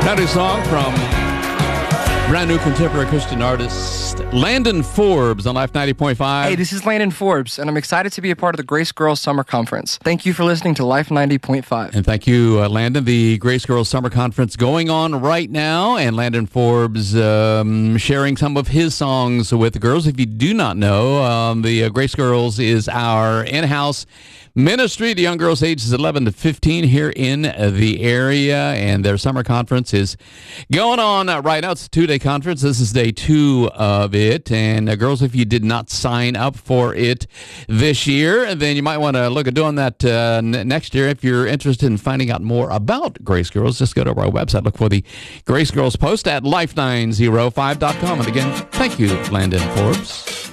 Country song from brand new contemporary Christian artist Landon Forbes on Life 90.5. Hey, this is Landon Forbes, and I'm excited to be a part of the Grace Girls Summer Conference. Thank you for listening to Life 90.5. And thank you, Landon. The Grace Girls Summer Conference going on right now, and Landon Forbes sharing some of his songs with the girls. If you do not know, the Grace Girls is our in-house ministry to young girls ages 11 to 15 here in the area, and their summer conference is going on right now. It's a 2-day conference. This is day 2 of it, and girls, if you did not sign up for it this year, then you might want to look at doing that next year. If you're interested in finding out more about Grace Girls, just go to our website, look for the Grace Girls post at life905.com. And again, thank you, Landon Forbes.